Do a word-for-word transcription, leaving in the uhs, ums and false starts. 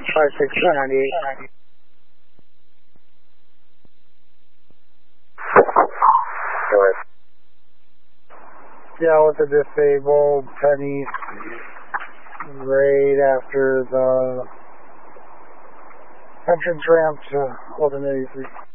five six two ninety-eight. Go ahead. Yeah, with the disabled ten east, right after the entrance ramp to Golden eighty-three.